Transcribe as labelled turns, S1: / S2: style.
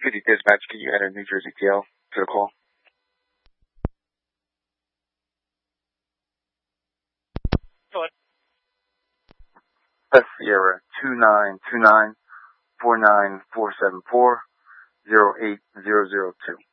S1: City Dispatch, can you enter New Jersey TL to the call?
S2: What?
S1: That's Sierra 2929 49474 08002.